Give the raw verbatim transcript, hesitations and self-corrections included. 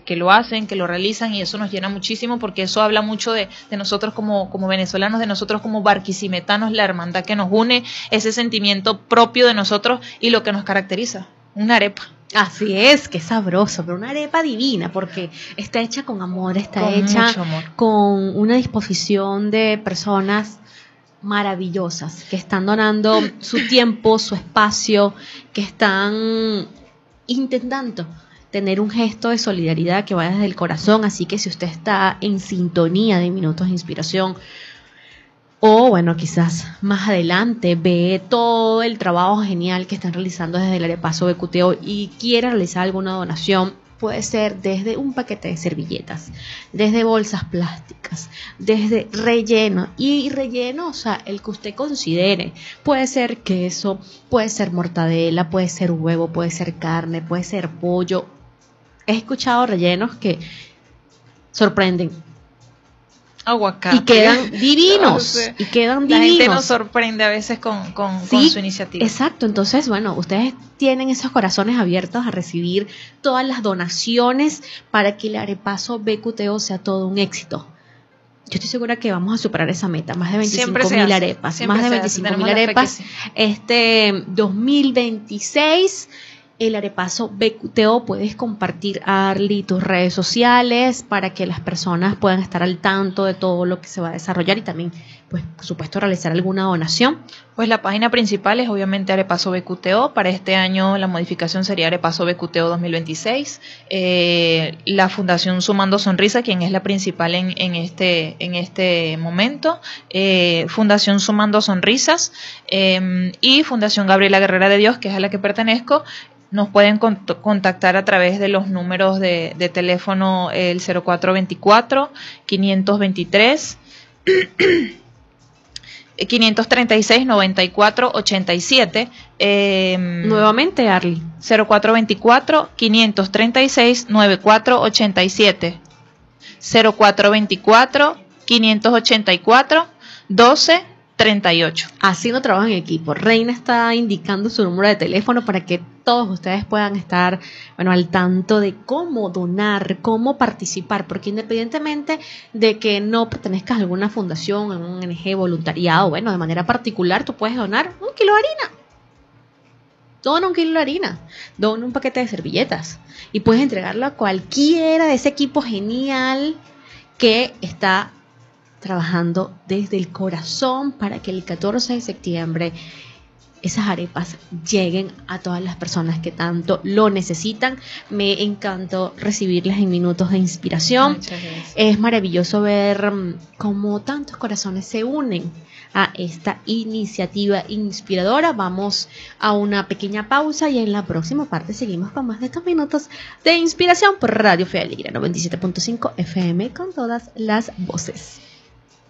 que lo hacen, que lo realizan, y eso nos llena muchísimo porque eso habla mucho de, de nosotros como, como venezolanos, de nosotros como barquisimetanos, la hermandad que nos une, ese sentimiento propio de nosotros y lo que nos caracteriza, una arepa. Así es, qué sabroso, pero una arepa divina porque está hecha con amor, está Con hecha mucho amor. con una disposición de personas maravillosas que están donando su tiempo, su espacio, que están intentando tener un gesto de solidaridad que vaya desde el corazón. Así que si usted está en sintonía de Minutos de Inspiración, o bueno, quizás más adelante ve todo el trabajo genial que están realizando desde el Arepaso B Q T O y quiere realizar alguna donación, puede ser desde un paquete de servilletas, desde bolsas plásticas, desde relleno, y relleno, o sea, el que usted considere. Puede ser queso, puede ser mortadela, puede ser huevo, puede ser carne, puede ser pollo. He escuchado rellenos que sorprenden. Aguacate. Y quedan divinos. No sé. Y quedan La divinos. gente nos sorprende a veces con, con, Sí, con su iniciativa. Exacto. Entonces, bueno, ustedes tienen esos corazones abiertos a recibir todas las donaciones para que el Arepaso B Q T O sea todo un éxito. Yo estoy segura que vamos a superar esa meta, más de veinticinco mil arepas, Siempre más de se hace. veinticinco Tenemos mil la fe arepas. que sí. Este dos mil veintiséis, el Arepaso B Q T O, puedes compartir, Arly, tus redes sociales para que las personas puedan estar al tanto de todo lo que se va a desarrollar y también, pues, por supuesto, realizar alguna donación. Pues la página principal es obviamente Arepaso B Q T O. Para este año la modificación sería Arepaso B Q T O dos mil veintiséis. Eh, la Fundación Sumando Sonrisa, quien es la principal en, en, este, en este momento. Eh, Fundación Sumando Sonrisas. Eh, y Fundación Gabriela Guerrera de Dios, que es a la que pertenezco. Nos pueden cont- contactar a través de los números de, de teléfono, el cero cuatro veinticuatro, quinientos veintitrés, quinientos treinta y seis, noventa y cuatro, ochenta y siete. Eh, Nuevamente, Arly. cero cuatro veinticuatro, quinientos treinta y seis, noventa y cuatro, ochenta y siete. cero cuatro veinticuatro, quinientos ochenta y cuatro, doce treinta y ocho. Haciendo trabajo en equipo. Reina está indicando su número de teléfono para que todos ustedes puedan estar, bueno, al tanto de cómo donar, cómo participar, porque independientemente de que no pertenezcas a alguna fundación, a un O N G, voluntariado, bueno, de manera particular, tú puedes donar un kilo de harina. Dona un kilo de harina, dona un paquete de servilletas y puedes entregarlo a cualquiera de ese equipo genial que está trabajando desde el corazón para que el catorce de septiembre esas arepas lleguen a todas las personas que tanto lo necesitan. Me encantó recibirlas en Minutos de Inspiración. Muchas gracias. Es maravilloso ver cómo tantos corazones se unen a esta iniciativa inspiradora. Vamos a una pequeña pausa y en la próxima parte seguimos con más de estos Minutos de Inspiración por Radio Fe Alegre noventa y siete punto cinco F M con todas las voces.